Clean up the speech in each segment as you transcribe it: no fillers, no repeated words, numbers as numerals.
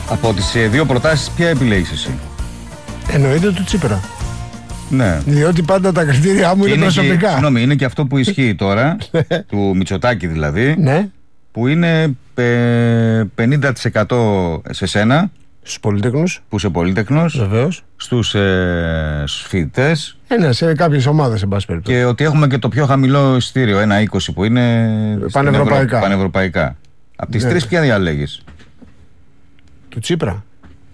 Από τις δύο προτάσεις, ποια επιλέγεις εσύ? Εννοείται του Τσίπρα. Ναι. Διότι πάντα τα κριτήριά μου είναι προσωπικά. Συγγνώμη, είναι και αυτό που ισχύει τώρα, του Μητσοτάκη δηλαδή, ναι. Που είναι 50% σε σένα. Στους πολύτεκνους. Που είσαι πολύτεκνος. Βεβαίως. Στους φοιτητές. Ναι, σε κάποιες ομάδες, εν πάση περιπτώσει. Και ότι έχουμε και το πιο χαμηλό εισιτήριο, 1,20 που είναι πανευρωπαϊκά. Από τις τρεις ποια διαλέγεις? Του Τσίπρα.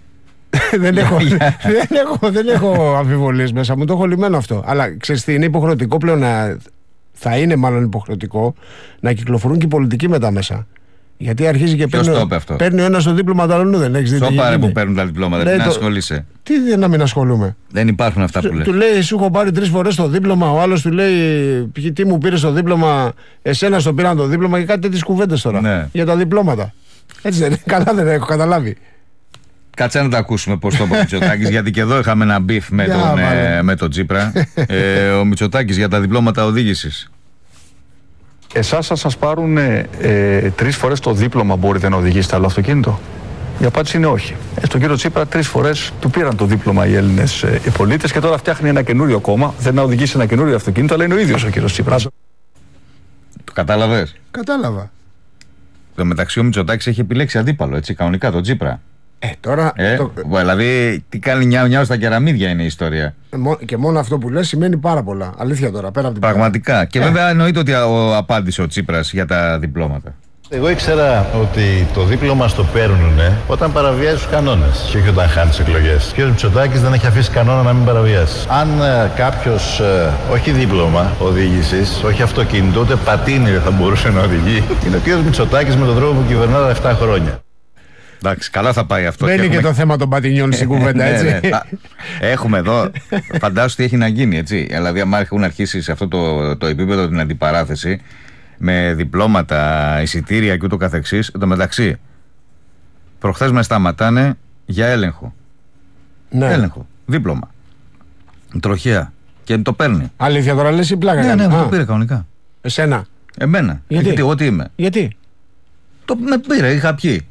δεν έχω αμφιβολίες μέσα μου, το έχω λυμμένο αυτό. Αλλά ξέρεις τι, είναι υποχρεωτικό πλέον θα είναι μάλλον υποχρεωτικό να κυκλοφορούν και οι πολιτικοί μετά μέσα. Γιατί αρχίζει και παίρνει ο ένας το δίπλωμα του άλλου, δεν έχεις δει? Στο πάρε που παίρνουν τα διπλώματα, τι να ασχολείσαι? Τι να μην ασχολούμαι? Δεν υπάρχουν αυτά που λέει. Του λέει, σου έχω πάρει 3 φορές το δίπλωμα. Ο άλλος του λέει, τι μου πήρε το δίπλωμα, εσένα στο πήραν το δίπλωμα, και κάτι τέτοιες κουβέντες τώρα. Ναι. Για τα διπλώματα. Έτσι δεν είναι? Καλά, δεν έχω καταλάβει. Κάτσε να τα ακούσουμε πώς το είπε ο Μητσοτάκης, γιατί και εδώ είχαμε ένα μπιφ με τον Τσίπρα. Ο Μητσοτάκης για τα διπλώματα οδήγησης. Εσάς θα σας πάρουν 3 φορές το δίπλωμα, μπορείτε να οδηγήσετε άλλο αυτοκίνητο? Η απάντηση είναι όχι. Στον κύριο Τσίπρα 3 φορές του πήραν το δίπλωμα οι Έλληνες πολίτες και τώρα φτιάχνει ένα καινούριο κόμμα. Δεν να οδηγήσει ένα καινούριο αυτοκίνητο, αλλά είναι ο ίδιος ο κύριος Τσίπρας. Το κατάλαβες? Κατάλαβα. Το μεταξύ ο Μητσοτάκης έχει επιλέξει αντίπαλο, έτσι, κανονικά, τον Τσίπρα. Τώρα. Δηλαδή, τι κάνει νιάου στα κεραμίδια είναι η ιστορία. Και μόνο αυτό που λες σημαίνει πάρα πολλά. Αλήθεια τώρα, πέρα από την πραγματικά. Και βέβαια εννοείται ότι απάντησε ο Τσίπρας για τα διπλώματα. Εγώ ήξερα ότι το δίπλωμα στο παίρνουν όταν παραβιάζει τους κανόνες και όχι όταν χάνει τις εκλογές. Ο κ. Μητσοτάκης δεν έχει αφήσει κανόνα να μην παραβιάσει. Αν κάποιος όχι δίπλωμα οδήγησης, όχι αυτοκίνητο, ούτε πατίνι δεν θα μπορούσε να οδηγεί, είναι ο κ. Μητσοτάκης με τον τρόπο που κυβερνά τα 7 χρόνια. Εντάξει, καλά θα πάει αυτό. Δεν είναι και το θέμα των πατινιών στην κουβέντα, έτσι. Έχουμε εδώ, φαντάσου τι έχει να γίνει, έτσι. Δηλαδή, αν έχουν αρχίσει σε αυτό το επίπεδο την αντιπαράθεση, με διπλώματα, εισιτήρια και ούτω καθεξής, εν τω μεταξύ, προχθές με σταματάνε για έλεγχο. Ναι. Έλεγχο, δίπλωμα. Τροχέα. Και το παίρνει. Αλήθεια τώρα λες ή πλάκα? Ναι, το πήρε κανονικά. Εσένα? Εμένα. Γιατί εγώ τι είμαι? Γιατί? Με πήρε, είχα πιει.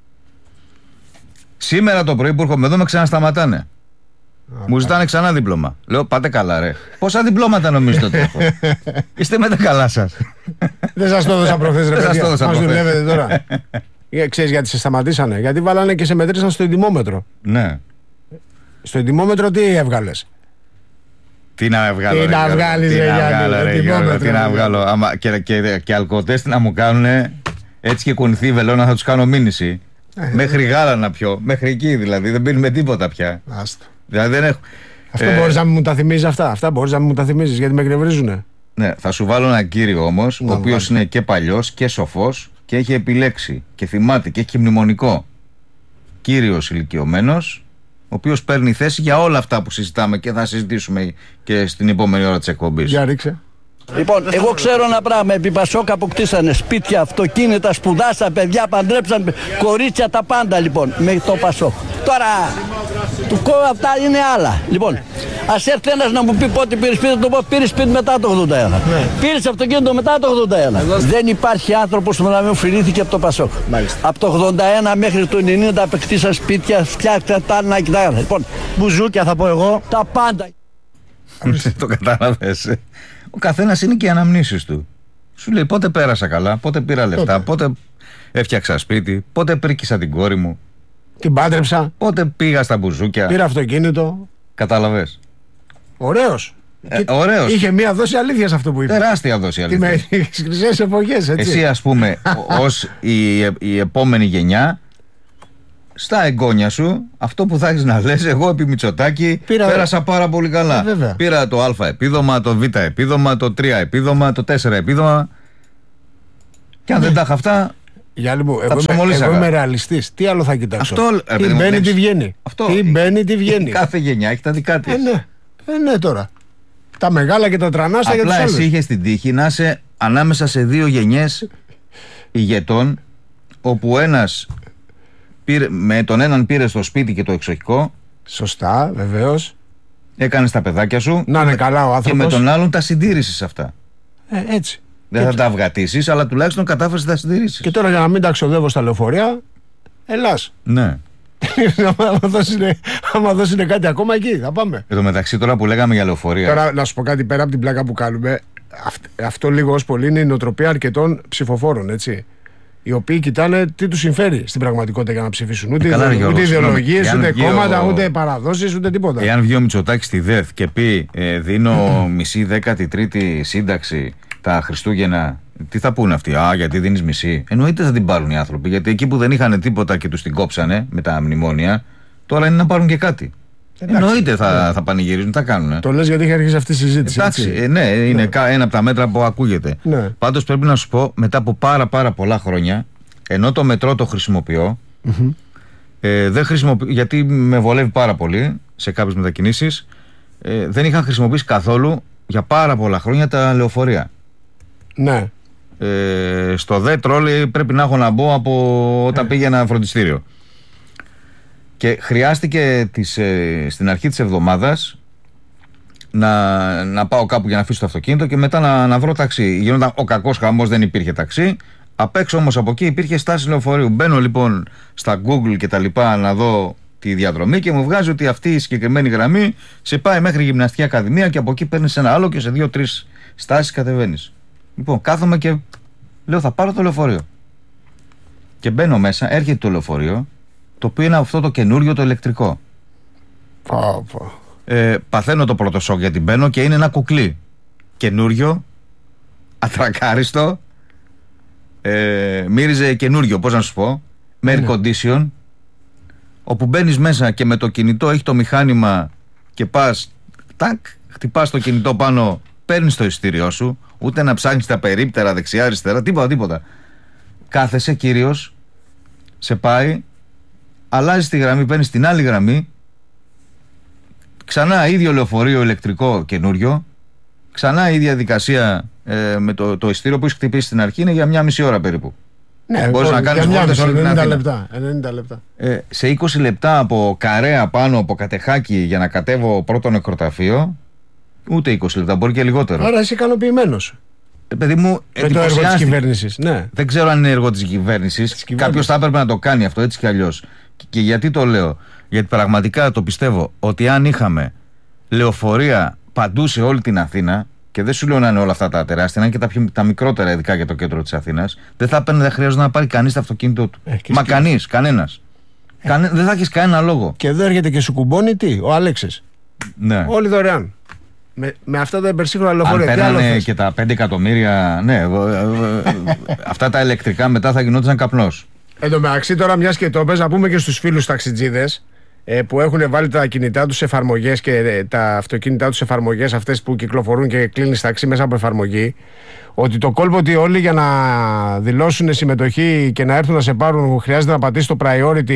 Σήμερα το πρωί που έρχομαι εδώ με ξανασταματάνε. Μου ζητάνε ξανά δίπλωμα. Λέω, πάτε καλά, ρε. Πόσα διπλώματα νομίζετε ότι έχω? Είστε με τα καλά σας. Δεν σας το έδωσα προχθές, ρε παιδιά. Μας δουλεύετε τώρα. Ξέρεις γιατί σε σταματήσανε? Γιατί βάλανε και σε μετρήσαν στο εντιμόμετρο. Ναι. Στο εντιμόμετρο τι έβγαλες? Τι να βγάλω, τι να βγάλεις, τι να βγάλω. Και αλκοτέστη να μου κάνουν έτσι και κουνηθεί η βελόνα, θα τους κάνω μήνυση. Μέχρι γάλα να πιω, μέχρι εκεί δηλαδή. Δεν πίνουμε τίποτα πια. Άστο. Δηλαδή δεν έχω. Αυτό μπορείς να μου τα θυμίζεις αυτά? Αυτά μπορείς να μου τα θυμίζεις, γιατί με εκνευρίζουνε. Ναι, θα σου βάλω ένα κύριο όμως, ο οποίος είναι και παλιός και σοφός και έχει επιλέξει και θυμάται και έχει μνημονικό. Κύριος ηλικιωμένος, ο οποίος παίρνει θέση για όλα αυτά που συζητάμε και θα συζητήσουμε και στην επόμενη ώρα της εκπομπής. Για ρίξε. Λοιπόν, εγώ ξέρω ένα πράγμα. Επί Πασόκ αποκτήσανε σπίτια, αυτοκίνητα, σπουδάσαν, παιδιά, παντρέψαν, κορίτσια, τα πάντα λοιπόν με το Πασόκ. Τώρα, του κόμμα αυτά είναι άλλα. Λοιπόν, ας έρθει ένας να μου πει πότε πήρε σπίτι, το πω πήρε σπίτι μετά το 81. Πήρε αυτοκίνητο μετά το 81. Δεν υπάρχει άνθρωπος που να μην οφειλήθηκε από το Πασόκ. Από το 81 μέχρι το 90 αποκτήσαν σπίτια, φτιάξαν τα άλλα και τα άλλα. Λοιπόν, μπουζούκια θα πω εγώ, τα πάντα. Το κατάλαβες. Ο καθένας είναι και οι αναμνήσεις του. Σου λέει πότε πέρασα καλά, πότε πήρα λεφτά, πότε έφτιαξα σπίτι, πότε πρίκησα την κόρη μου. Την πάντρεψα. Πότε πήγα στα μπουζούκια. Πήρα αυτοκίνητο. Κατάλαβες. Ωραίος. Ωραίος. Είχε μία δόση αλήθειας αυτό που είπε. Τεράστια δόση αλήθειας. Τις χρυσές εποχές, έτσι. Εσύ ας πούμε ως η επόμενη γενιά, στα εγγόνια σου, αυτό που θα έχεις να λες, εγώ επί Μητσοτάκη πέρασα πάρα πολύ καλά. Πήρα το Α επίδομα, το Β επίδομα, το 3 επίδομα, το 4 επίδομα. Και αν δεν τα είχα αυτά, Γιάννη μου, εγώ είμαι ρεαλιστής. Τι άλλο θα κοιτάξω? Τι μπαίνει, τι βγαίνει. Τι μπαίνει, τι βγαίνει. Κάθε γενιά έχει τα δικά της. Ναι, τώρα. Τα μεγάλα και τα τρανάστα για τους άλλους. Απλά εσύ είχες την τύχη να είσαι ανάμεσα σε δύο γενιές ηγετών, όπου ένας με τον έναν πήρε στο σπίτι και το εξοχικό. Σωστά, βεβαίως. Έκανες τα παιδάκια σου. Να είναι καλά ο άνθρωπος. Και με τον άλλον τα συντήρησες αυτά. Έτσι. Δεν θα τα αυγατήσεις, αλλά τουλάχιστον κατάφερες να τα συντηρήσεις. Και τώρα για να μην τα ξοδεύω στα λεωφορεία, ελάς. Ναι. Άμα δώσουν κάτι ακόμα εκεί, θα πάμε. Εν τω μεταξύ, τώρα που λέγαμε για λεωφορεία. Τώρα, να σου πω κάτι πέρα από την πλάκα που κάνουμε. Αυτό λίγο ως πολύ είναι η νοοτροπία αρκετών ψηφοφόρων, έτσι. Οι οποίοι κοιτάνε τι τους συμφέρει στην πραγματικότητα για να ψηφίσουν. Ούτε ιδεολογίες, ούτε κόμματα, ούτε παραδόσεις, ούτε τίποτα. Εάν βγει ο Μητσοτάκης στη ΔΕΘ και πει δίνω μισή 13η σύνταξη τα Χριστούγεννα, τι θα πούνε αυτοί? Γιατί δίνεις μισή? Εννοείται θα την πάρουν οι άνθρωποι. Γιατί εκεί που δεν είχαν τίποτα και τους την κόψανε με τα μνημόνια, τώρα είναι να πάρουν και κάτι. Εννοείται θα πανηγυρίζουν, θα κάνουν. Το λες γιατί έχει αρχίσει αυτή η συζήτηση. Εντάξει, ναι, είναι ένα από τα μέτρα που ακούγεται. Ναι. Πάντως πρέπει να σου πω, μετά από πάρα πολλά χρόνια, ενώ το μετρό το χρησιμοποιώ, δεν χρησιμοποιώ, γιατί με βολεύει πάρα πολύ σε κάποιες μετακινήσεις, δεν είχα χρησιμοποιήσει καθόλου για πάρα πολλά χρόνια τα λεωφορεία. Ναι. Στο ΔΕ τρόλι πρέπει να έχω να μπω από όταν πήγαινα φροντιστήριο. Και χρειάστηκε στην αρχή της εβδομάδας να πάω κάπου για να αφήσω το αυτοκίνητο και μετά να βρω ταξί. Γινόταν ο κακός χαμός, δεν υπήρχε ταξί. Απ' έξω όμως από εκεί υπήρχε στάση λεωφορείου. Μπαίνω λοιπόν στα Google και τα λοιπά να δω τη διαδρομή και μου βγάζει ότι αυτή η συγκεκριμένη γραμμή σε πάει μέχρι Γυμναστική Ακαδημία και από εκεί παίρνεις ένα άλλο και σε 2-3 στάσεις κατεβαίνεις. Λοιπόν, κάθομαι και λέω θα πάρω το λεωφορείο. Και μπαίνω μέσα, έρχεται το λεωφορείο, το οποίο είναι αυτό το καινούριο το ηλεκτρικό. Παθαίνω το πρώτο σοκ γιατί μπαίνω και είναι ένα κουκλί. Καινούριο, ατρακάριστο, μύριζε καινούριο, πώς να σου πω, με air condition, όπου μπαίνεις μέσα και με το κινητό έχει το μηχάνημα και πας, χτυπάς το κινητό πάνω, παίρνεις το εισιτήριό σου, ούτε να ψάχνεις τα περίπτερα δεξιά-αριστερά, τίποτα. Κάθεσαι κύριος, σε πάει, αλλάζεις τη γραμμή, παίρνεις την άλλη γραμμή, ξανά ίδιο λεωφορείο ηλεκτρικό καινούριο, ξανά η ίδια διαδικασία με το εισιτήριο που έχεις χτυπήσει στην αρχή, είναι για 1,5 ώρα περίπου. Ναι, μπορείς να κάνεις βόλτες όλη την Αθήνα. 90 λεπτά. Σε 20 λεπτά από Καρέα πάνω, από Κατεχάκη για να κατέβω πρώτο νεκροταφείο, ούτε 20 λεπτά, μπορεί και λιγότερο. Άρα είσαι ικανοποιημένος. Παιδί μου, με το έργο της κυβέρνησης. Ναι. Δεν ξέρω αν είναι έργο της κυβέρνησης. Κάποιος θα έπρεπε να το κάνει αυτό έτσι κι αλλιώς. Και γιατί το λέω? Γιατί πραγματικά το πιστεύω ότι αν είχαμε λεωφορεία παντού σε όλη την Αθήνα, και δεν σου λέω να είναι όλα αυτά τα τεράστια, να είναι και τα μικρότερα, ειδικά για το κέντρο της Αθήνας, δεν χρειάζεται να πάρει κανείς το αυτοκίνητό του. Μα κανένας. Δεν θα έχεις κανένα λόγο. Και εδώ έρχεται και σου κουμπώνει ο Αλέξης. Ναι. Όλοι δωρεάν. Με αυτά τα υπερσύγχρονα λεωφορεία. Αν παίρνανε και τα 5 εκατομμύρια, ναι, αυτά τα ηλεκτρικά μετά θα γινόταν καπνός. Εν τω μεταξύ, τώρα μιας και το πες, να πούμε και στους φίλους ταξιτζίδες που έχουν βάλει τα κινητά τους εφαρμογές και τα αυτοκίνητά τους εφαρμογές αυτές που κυκλοφορούν και κλείνεις ταξί μέσα από εφαρμογή, ότι το κόλπο ότι όλοι για να δηλώσουν συμμετοχή και να έρθουν να σε πάρουν χρειάζεται να πατήσει το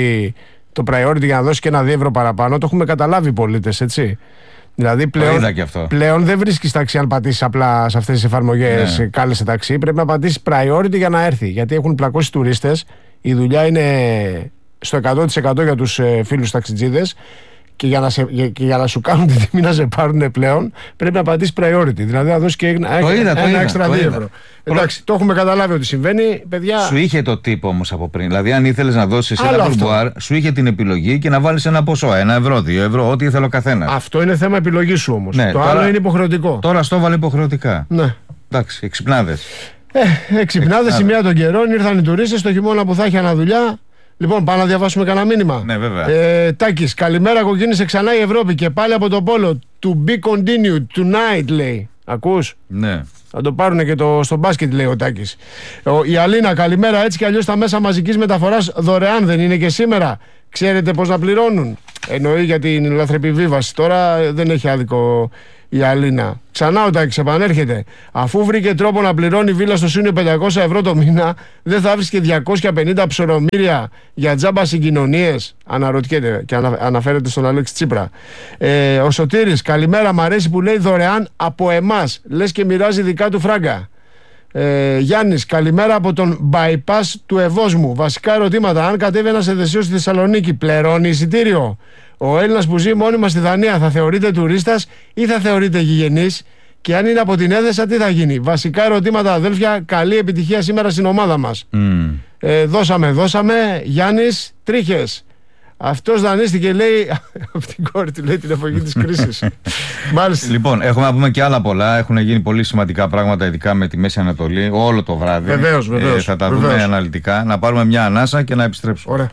priority για να δώσει και 1 ευρώ παραπάνω, το έχουμε καταλάβει οι πολίτες, έτσι. Δηλαδή πλέον δεν βρίσκεις ταξί αν πατήσεις απλά σε αυτές τις εφαρμογές κάλεσε ταξί. Πρέπει να πατήσεις priority για να έρθει. Γιατί έχουν πλακώσει τουρίστες. Η δουλειά είναι στο 100% για τους φίλους ταξιτζίδες. Και για να σου κάνουν την τιμή να σε πάρουν πλέον, πρέπει να πατήσεις priority. Δηλαδή να δώσεις και ένα έξτρα 2 ευρώ. Εντάξει, το έχουμε καταλάβει ότι συμβαίνει, παιδιά. Σου είχε το τύπο όμως από πριν. Δηλαδή, αν ήθελες να δώσεις ένα μπουρμπουάρ, σου είχε την επιλογή και να βάλεις ένα ποσό. 1 ευρώ, 2 ευρώ, ό,τι ήθελε ο καθένας. Αυτό είναι θέμα επιλογής σου όμως. Ναι, το άλλο είναι υποχρεωτικό. Τώρα στο έβαλε υποχρεωτικά. Ναι. Εντάξει, εξυπνάδες. Εξυπνάδες, η μία των καιρών, ήρθαν οι τουρίστες το χειμώνα που θα έχει αναδουλειά. Λοιπόν, πάμε να διαβάσουμε κανένα μήνυμα. Ναι, βέβαια. Τάκης, καλημέρα, κοκκίνησε ξανά η Ευρώπη και πάλι από το πόλο. To be continued tonight, λέει. Ακούς? Ναι. Θα το πάρουν και στο μπάσκετ, λέει ο Τάκης. Η Αλίνα, καλημέρα. Έτσι κι αλλιώς τα μέσα μαζικής μεταφοράς δωρεάν δεν είναι και σήμερα. Ξέρετε πώς να πληρώνουν? Εννοεί για την λαθρεπιβίβαση. Τώρα δεν έχει άδικο η Αλίνα. Ξανά ο Τάκης επανέρχεται. Αφού βρήκε τρόπο να πληρώνει βίλα στο Σούνιο 500 ευρώ το μήνα, δεν θα βρεις και 250 ψωρομύρια για τζάμπα συγκοινωνίες? Αναρωτιέται και αναφέρεται στον Αλέξη Τσίπρα. Ο Σωτήρης, καλημέρα. Μ' αρέσει που λέει δωρεάν από εμάς. Λες και μοιράζει δικά του φράγκα. Γιάννης, καλημέρα από τον bypass του Ευόσμου. Βασικά ερωτήματα. Αν κατέβει ένας εδεσίος στη Θεσσαλονίκη, πληρώνει εισιτήριο? Ο Έλληνας που ζει μόνιμα στη Δανία θα θεωρείται τουρίστας ή θα θεωρείται γηγενής? Και αν είναι από την Έδεσα, τι θα γίνει? Βασικά ερωτήματα, αδέλφια. Καλή επιτυχία σήμερα στην ομάδα μας. Δώσαμε. Γιάννης, τρίχες. Αυτός δανείστηκε, λέει, από την κόρη του, λέει, την εποχή της κρίσης. Μάλιστα. Λοιπόν, έχουμε να πούμε και άλλα πολλά. Έχουν γίνει πολύ σημαντικά πράγματα, ειδικά με τη Μέση Ανατολή, όλο το βράδυ. Βεβαίως. Θα τα δούμε αναλυτικά. Να πάρουμε μια ανάσα και να επιστρέψουμε. Ωραία.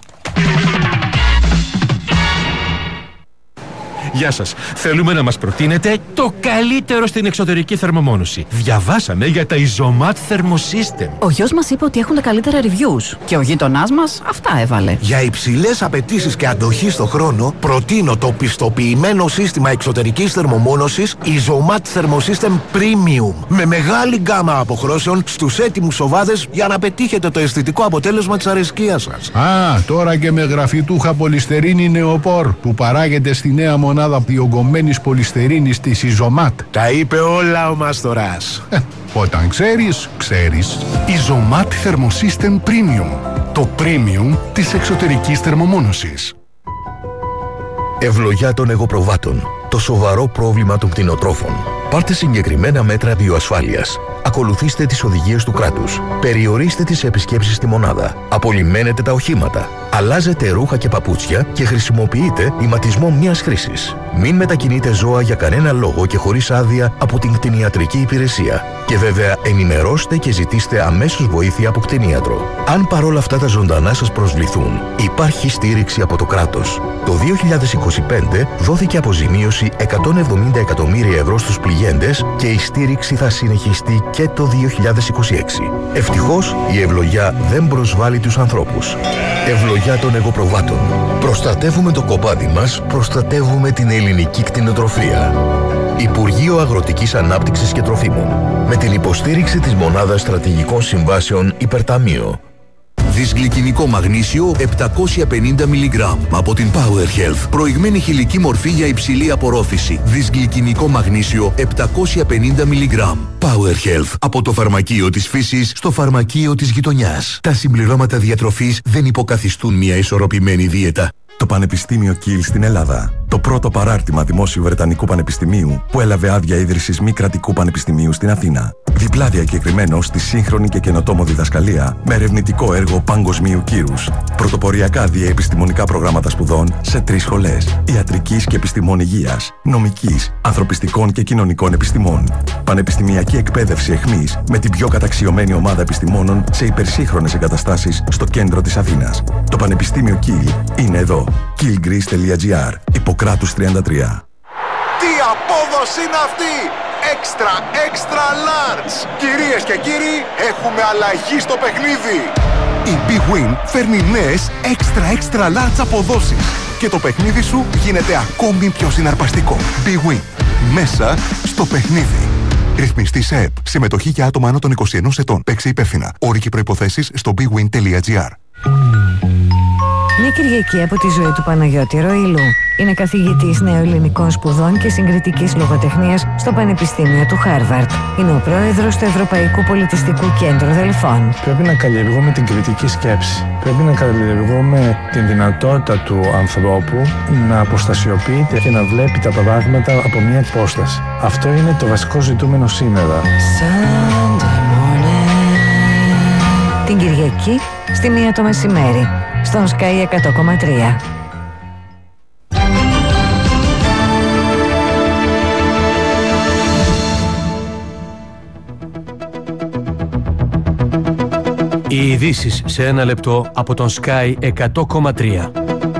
Γεια σας. Θέλουμε να μας προτείνετε το καλύτερο στην εξωτερική θερμομόνωση. Διαβάσαμε για τα Isomat Thermosystem. Ο γιος μας είπε ότι έχουν τα καλύτερα reviews και ο γείτονάς μας αυτά έβαλε. Για υψηλές απαιτήσεις και αντοχή στο χρόνο, προτείνω το πιστοποιημένο σύστημα εξωτερικής θερμομόνωσης Isomat Thermosystem Premium. Με μεγάλη γκάμα αποχρώσεων στους έτοιμους σοβάδες για να πετύχετε το αισθητικό αποτέλεσμα της αρεσκίας σας. Τώρα και με γραφιτούχα πολυστερίνη νεοπόρ που παράγεται στη νέα μονάδα διογκωμένης πολυστερίνης της Isomat. Τα είπε όλα ο Μάστορας. Όταν ξέρεις, ξέρεις. Isomat Thermosystem Premium. Το premium της εξωτερικής θερμομόνωσης. Ευλογιά των εγωπροβάτων. Το σοβαρό πρόβλημα των κτηνοτρόφων. Πάρτε συγκεκριμένα μέτρα βιοασφάλειας. Ακολουθήστε τις οδηγίες του κράτους. Περιορίστε τις επισκέψεις στη μονάδα. Απολυμμένετε τα οχήματα. Αλλάζετε ρούχα και παπούτσια και χρησιμοποιείτε ηματισμό μιας χρήσης. Μην μετακινείτε ζώα για κανένα λόγο και χωρίς άδεια από την κτηνιατρική υπηρεσία. Και βέβαια ενημερώστε και ζητήστε αμέσως βοήθεια από κτηνίατρο. Αν παρόλα αυτά τα ζωντανά σας προσβληθούν, υπάρχει στήριξη από το κράτος. Το 2025 δόθηκε αποζημίωση 170 εκατομμύρια ευρώ στους πληγέντες και η στήριξη θα συνεχιστεί και το 2026. Ευτυχώς η ευλογιά δεν προσβάλλει τους ανθρώπους. Ευλογιά των εγωπροβάτων. Προστατεύουμε το κοπάδι μας, προστατεύουμε την ελληνική κτηνοτροφία. Υπουργείο Αγροτικής Ανάπτυξης και Τροφίμων. Με την υποστήριξη της Μονάδας Στρατηγικών Συμβάσεων Υπερταμείο. Δυσγλυκινικό μαγνήσιο 750 mg από την Power Health. Προηγμένη χηλική μορφή για υψηλή απορρόφηση. Δυσγλυκινικό μαγνήσιο 750 mg. Power Health. Από το φαρμακείο της φύσης στο φαρμακείο της γειτονιάς. Τα συμπληρώματα διατροφής δεν υποκαθιστούν μια ισορροπημένη δίαιτα. Το Πανεπιστήμιο Κιλ στην Ελλάδα. Το πρώτο παράρτημα δημόσιου Βρετανικού Πανεπιστημίου που έλαβε άδεια ίδρυσης μη κρατικού πανεπιστημίου στην Αθήνα. Διπλά διακεκριμένο στη σύγχρονη και καινοτόμο διδασκαλία με ερευνητικό έργο παγκοσμίου κύρους. Πρωτοποριακά διαεπιστημονικά προγράμματα σπουδών σε 3 σχολές. Ιατρικής και επιστημών υγείας, νομικής, ανθρωπιστικών και κοινωνικών επιστημών. Πανεπιστημιακή εκπαίδευση εχμής με την πιο καταξιωμένη ομάδα επιστημόνων σε υπερσύγχρονες εγκαταστάσεις στο κέντρο της Αθήνας. Το Πανεπιστήμιο Κιλ είναι εδώ. killgreece.gr. Ιπποκράτους 33. Τι απόδοση είναι αυτή! Extra large! Κυρίες και κύριοι, έχουμε αλλαγή στο παιχνίδι! Η Big Win φέρνει νέες extra large αποδόσεις και το παιχνίδι σου γίνεται ακόμη πιο συναρπαστικό. Big Win. Μέσα στο παιχνίδι. Ρυθμιστή σε ΕΠ. Συμμετοχή για άτομα άνω των 21 ετών. Παίξε υπεύθυνα. Όροι και προϋποθέσεις στο bigwin.gr. Μια Κυριακή από τη ζωή του Παναγιώτη Ροήλου. Είναι καθηγητής νεοελληνικών σπουδών και συγκριτικής λογοτεχνίας στο Πανεπιστήμιο του Χάρβαρτ. Είναι ο πρόεδρος του Ευρωπαϊκού Πολιτιστικού Κέντρου Δελφών. Πρέπει να καλλιεργούμε την κριτική σκέψη. Πρέπει να καλλιεργούμε την δυνατότητα του ανθρώπου να αποστασιοποιείται και να βλέπει τα πράγματα από μια υπόσταση. Αυτό είναι το βασικό ζητούμενο σήμερα. Την Κυριακή στη 1 το μεσημέρι στον Sky 100,3. Οι ειδήσεις σε 1 λεπτό από τον Sky 100,3.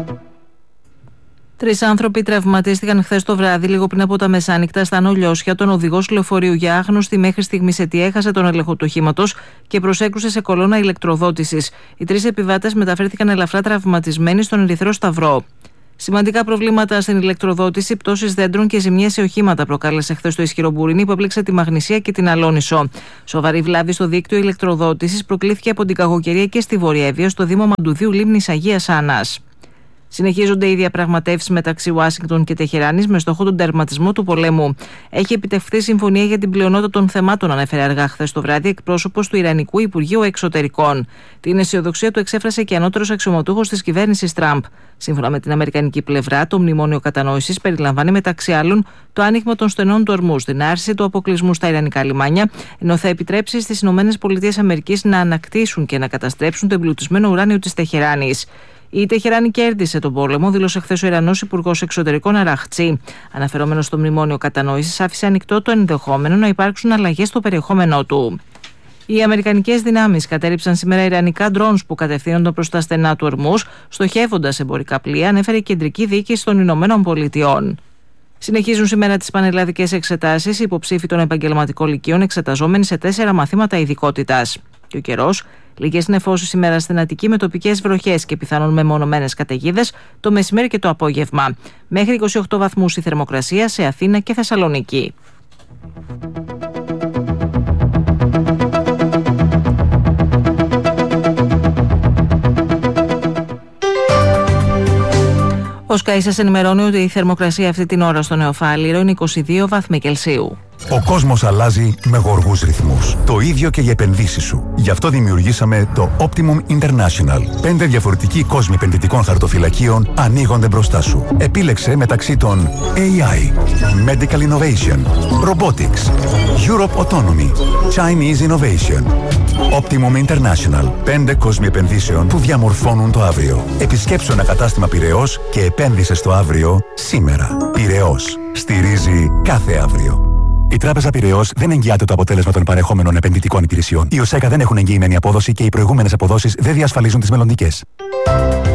3 άνθρωποι τραυματίστηκαν χθες το βράδυ, λίγο πριν από τα μεσάνυχτα, στα Νολιώσια. Τον οδηγός λεωφορείου για άγνωστη μέχρι στιγμής αιτία έχασε τον έλεγχο του οχήματος και προσέκρουσε σε κολόνα ηλεκτροδότησης. Οι 3 επιβάτες μεταφέρθηκαν ελαφρά τραυματισμένοι στον Ερυθρό Σταυρό. Σημαντικά προβλήματα στην ηλεκτροδότηση, πτώσεις δέντρων και ζημιές σε οχήματα προκάλεσε χθες το ισχυρό μπουρίνι που έπλεξε τη Μαγνησία και την Αλόνισο. Σοβαρή βλάβη στο δίκτυο ηλεκτροδότησης προκλήθηκε από την κακοκαιρία και στη Βόρεια Εύβοια, στο Δήμο Μαντουδίου Λίμνης Αγίας Άννας. Συνεχίζονται οι διαπραγματεύσεις μεταξύ Ουάσιγκτον και Τεχεράνης με στόχο τον τερματισμό του πολέμου. Έχει επιτευχθεί συμφωνία για την πλειονότητα των θεμάτων, ανέφερε αργά χθες το βράδυ εκπρόσωπος του Ιρανικού Υπουργείου Εξωτερικών. Την αισιοδοξία του εξέφρασε και ανώτερος αξιωματούχος της κυβέρνησης Τραμπ. Σύμφωνα με την αμερικανική πλευρά, το μνημόνιο κατανόησης περιλαμβάνει μεταξύ άλλων το άνοιγμα των στενών του Ορμούζ, την άρση του αποκλεισμού στα ιρανικά λιμάνια, ενώ θα επιτρέψει στις ΗΠΑ να ανακτήσουν και να καταστρέψουν το εμπλουτισμένο ουράνιο της Τεχεράνης. Η Τεχεράνη κέρδισε τον πόλεμο, δήλωσε χθες ο Ιρανός Υπουργός Εξωτερικών Αραχτσί. Αναφερόμενος στο μνημόνιο κατανόησης, άφησε ανοιχτό το ενδεχόμενο να υπάρξουν αλλαγές στο περιεχόμενό του. Οι αμερικανικές δυνάμεις κατέριψαν σήμερα ιρανικά drones που κατευθύνονταν προς τα στενά του Ορμούζ, στοχεύοντας εμπορικά πλοία, ανέφερε η Κεντρική Διοίκηση των Ηνωμένων Πολιτειών. Συνεχίζουν σήμερα τις πανελλαδικές εξετάσεις οι υποψήφοι των επαγγελματικών λυκείων, εξεταζόμενοι σε 4 μαθήματα ειδικότητας. Και ο καιρός, λίγες νεφώσεις σήμερα στην Αττική με τοπικές βροχές και πιθανόν μεμονωμένες καταιγίδες το μεσημέρι και το απόγευμα. Μέχρι 28 βαθμούς η θερμοκρασία σε Αθήνα και Θεσσαλονίκη. Ο Sky σας ενημερώνει ότι η θερμοκρασία αυτή την ώρα στο Νεοφάλιρο είναι 22 βαθμοί Κελσίου. Ο κόσμος αλλάζει με γοργούς ρυθμούς. Το ίδιο και οι επενδύσεις σου. Γι' αυτό δημιουργήσαμε το Optimum International. 5 διαφορετικοί κόσμοι επενδυτικών χαρτοφυλακίων ανοίγονται μπροστά σου. Επίλεξε μεταξύ των AI, Medical Innovation, Robotics, Europe Autonomy, Chinese Innovation. Optimum International. 5 κόσμοι επενδύσεων που διαμορφώνουν το αύριο. Επισκέψου ένα κατάστημα Πειραιώς και επένδυσε στο αύριο σήμερα. Πειραιώς. Στηρίζει κάθε αύριο. Η Τράπεζα Πειραιώς δεν εγγυάται το αποτέλεσμα των παρεχόμενων επενδυτικών υπηρεσιών. Οι ΟΣΕΚΑ δεν έχουν εγγυημένη απόδοση και οι προηγούμενες αποδόσεις δεν διασφαλίζουν τις μελλοντικές.